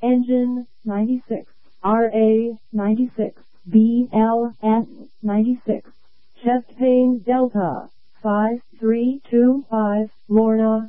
Engine 96, RA 96, BLS 96, chest pain Delta 5325, Lorna